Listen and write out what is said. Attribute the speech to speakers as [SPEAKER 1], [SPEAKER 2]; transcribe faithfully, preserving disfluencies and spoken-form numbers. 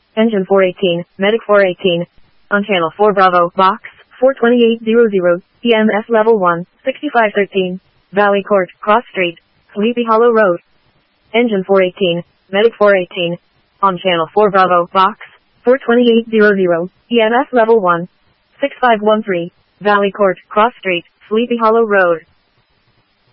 [SPEAKER 1] Engine four eighteen, Medic four eighteen. On channel four Bravo, box, four twenty-eight hundred, E M S level one, sixty-five thirteen. Valley Court, Cross Street, Sleepy Hollow Road. Engine four eighteen, Medic four eighteen. On channel four Bravo, box, four twenty-eight hundred, E M S level one, six five one three. Valley Court, Cross Street, Sleepy Hollow Road.